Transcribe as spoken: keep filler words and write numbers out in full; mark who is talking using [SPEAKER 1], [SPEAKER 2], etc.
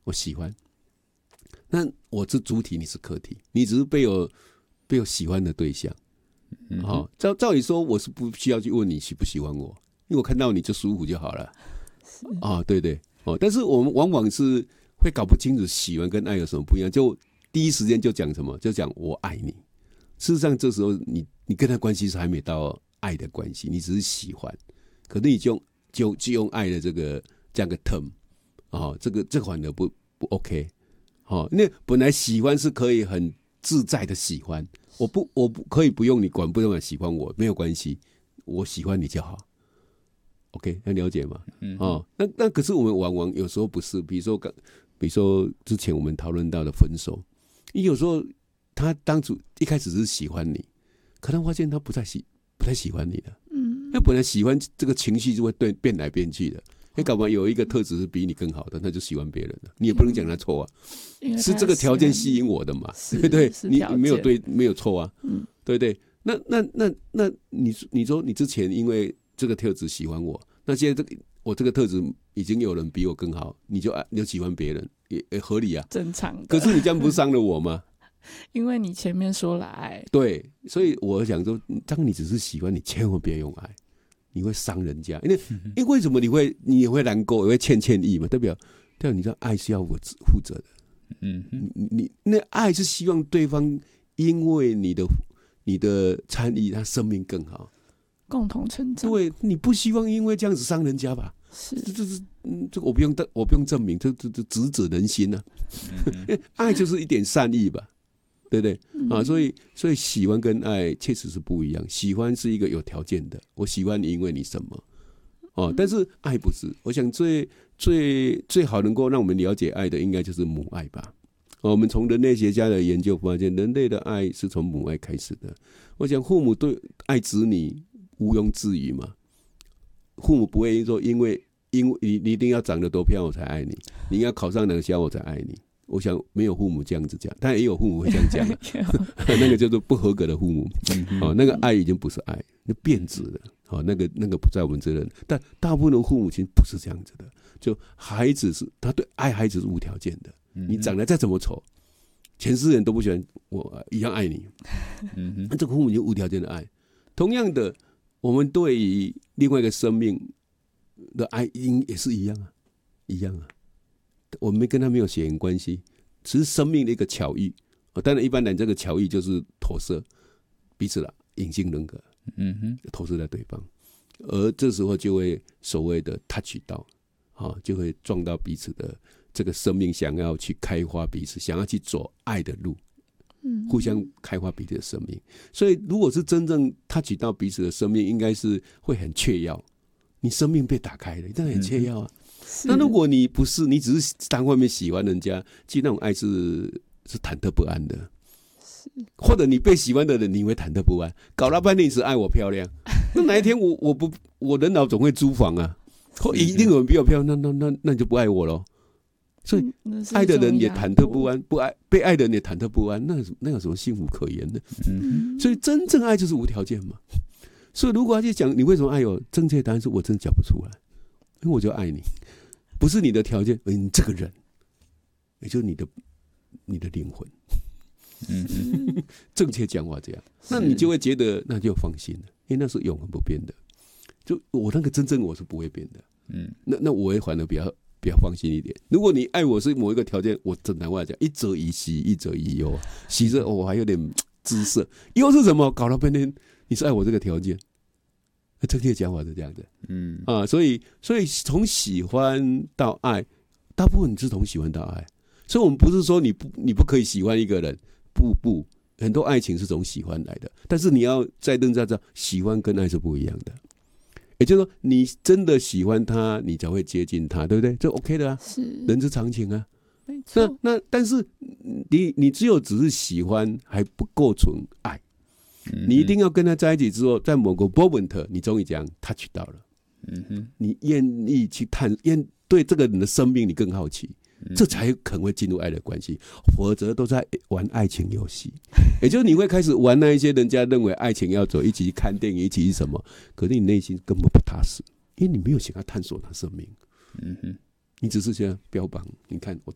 [SPEAKER 1] 我喜欢。那我是主体，你是客体，你只是被我被我喜欢的对象。嗯哦、照照理说，我是不需要去问你喜不喜欢我，因为我看到你就舒服就好了。啊、哦，对对哦，但是我们往往是会搞不清楚喜欢跟爱有什么不一样，就第一时间就讲什么，就讲我爱你。事实上，这时候你你跟他关系是还没到爱的关系，你只是喜欢，可是你就用就就用爱的这个这样个 term， 哦，这个这个反而不不 OK。哦，那本来喜欢是可以很自在的喜欢，我不我不可以不用你管，不用你喜欢我没有关系，我喜欢你就好。OK， 能了解吗？嗯，哦，那那可是我们往往有时候不是，比如说比如说之前我们讨论到的分手，你有时候他当初一开始是喜欢你，可能发现他不太喜不太喜欢你了。嗯，那本来喜欢这个情绪就会对变来变去的。你搞不好有一个特质是比你更好的，那就喜欢别人了，你也不能讲他错啊，是这个条件吸引我的嘛，对不对？你没有对，没有错啊，嗯，对不对？那那那那你你说你之前因为这个特质喜欢我，那现在这个我这个特质已经有人比我更好，你就你就喜欢别人，也也合理啊，
[SPEAKER 2] 正常的。
[SPEAKER 1] 可是你这样不是伤了我吗？
[SPEAKER 2] 因为你前面说了爱，
[SPEAKER 1] 对，所以我想说，当你只是喜欢，你千万别用爱。你会伤人家，因为因为为什么你会你也会难过，也会欠欠意嘛？代表代表你知道爱是要负责的，嗯，你你那爱是希望对方因为你的你的参与，他生命更好，
[SPEAKER 2] 共同成长。
[SPEAKER 1] 对，你不希望因为这样子伤人家吧？
[SPEAKER 2] 是，
[SPEAKER 1] 这是嗯，这个我不用我不用证明，这这这直指人心啊！嗯、爱就是一点善意吧。对不对、嗯、啊？所以，所以喜欢跟爱确实是不一样。喜欢是一个有条件的，我喜欢你，因为你什么？哦，但是爱不是。我想最最最好能够让我们了解爱的，应该就是母爱吧。哦、我们从人类学家的研究发现，人类的爱是从母爱开始的。我想父母对爱子女毋庸置疑嘛。父母不会说，因为因为你你一定要长得多漂亮我才爱你，你要考上哪个学校我才爱你。我想没有父母这样子讲，但也有父母会这样讲、啊、那个叫做不合格的父母、哦、那个爱已经不是爱，那变质了、哦、那个那个不在我们这人，但大部分的父母亲不是这样子的，就孩子是他对爱孩子是无条件的，你长得再怎么丑，全世人都不喜欢我一样爱你，那这个父母就无条件的爱。同样的，我们对于另外一个生命的爱也是一样啊，一样啊。我们跟他没有血缘关系，只是生命的一个巧遇。当然，一般人这个巧遇就是投射彼此了隐性人格，嗯哼，投射在对方，而这时候就会所谓的 touch 到，啊，就会撞到彼此的这个生命，想要去开花彼此，想要去走爱的路，嗯，互相开花彼此的生命。所以，如果是真正 touch 到彼此的生命，应该是会很雀跃，你生命被打开了，当然很雀跃啊。嗯，那如果你不是，你只是单方面喜欢人家，其实那种爱是是忐忑不安的，或者你被喜欢的人你会忐忑不安，搞了半天你是爱我漂亮，那哪一天我我不我人老总会租房啊，或一定有人比我漂亮，那那那那你就不爱我咯。所以爱的人也忐忑不安，不爱被爱的人也忐忑不安，那那有什么幸福可言呢？嗯，所以真正爱就是无条件嘛。所以如果要去讲你为什么爱我，正确答案是我真的讲不出来，因为我就爱你。不是你的条件，而你这个人，也就是你的你的灵魂。嗯，正确讲话这样，那你就会觉得那就放心了，因为那是永恒不变的。就我那个真正我是不会变的。嗯，那那我会反而比较比较放心一点。如果你爱我是某一个条件，我正常话讲，一则以喜，一则以忧。喜着我还有点姿色，忧是什么？搞了半天你是爱我这个条件。正确讲法是这样的，嗯啊，所以所以从喜欢到爱，大部分你是从喜欢到爱，所以我们不是说你不你不可以喜欢一个人，不不，很多爱情是从喜欢来的，但是你要再认真知道，喜欢跟爱是不一样的，也就是说，你真的喜欢他，你才会接近他，对不对？这 OK 的啊，是人之常情啊。
[SPEAKER 2] 没错。
[SPEAKER 1] 那那但是你你只有只是喜欢，还不构成爱。你一定要跟他在一起之后，在某个 moment， 你终于这样 touch 到了，嗯哼，你愿意去探，愿对这个人的生命你更好奇，嗯、这才可能会进入爱的关系，否则都在玩爱情游戏。也就是你会开始玩那一些人家认为爱情要走，一起去看电影，一起去什么，可是你内心根本不踏实，因为你没有想要探索他生命，嗯哼，你只是想要标榜，你看我